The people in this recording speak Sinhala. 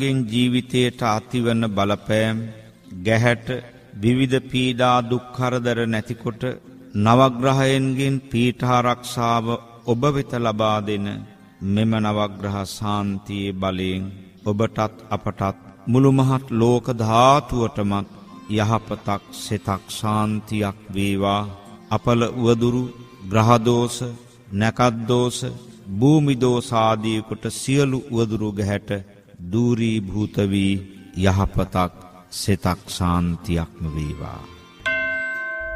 ජීවිතයට ඇතිවන බලපෑම් ගැහැට විවිධ පීඩා දුක් කරදර නැතිකොට නවග්‍රහයන්ගෙන් පීඨාරක්ෂාව ඔබ වෙත ලබා දෙන මෙම නවග්‍රහ ශාන්තියේ බලයෙන් ඔබටත් අපටත් මුළු මහත් ලෝක ධාතුවටමත් යහපතක් සිතක් ශාන්තියක් වේවා. අපල උවදුරු ග්‍රහ දෝෂ නැකත් දෝෂ භූමි දෝෂ ආදී කොට සියලු උවදුරු ගැහැට දූරීභූත වී යහපතක් සිතක් ශාන්තියක්ම වේවා.